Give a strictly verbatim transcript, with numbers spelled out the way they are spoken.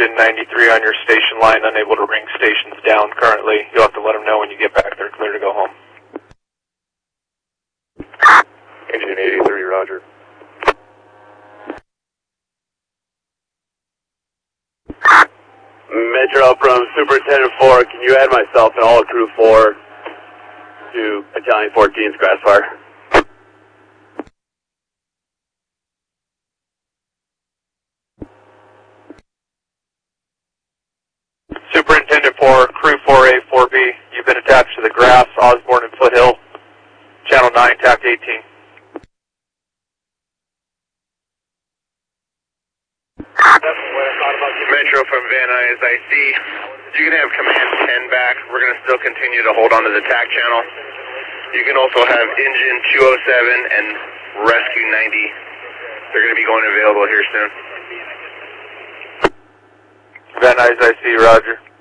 engine ninety-three on your station line, unable to ring stations down currently. You'll have to let them know when you get back there, clear to go home. Engine eighty-three, roger. Metro from Superintendent four, can you add myself and all of Crew four to Italian fourteen's grass fire? Superintendent four, Crew four A, four B, you've been attached to the grass, Osborne and Foothill, Channel nine, Tact eighteen. Metro from Van Nuys, I see. You can have Command ten back. We're going to still continue to hold on to the T A C channel. You can also have Engine two oh seven and Rescue ninety. They're going to be going available here soon. Van Nuys, I see, roger.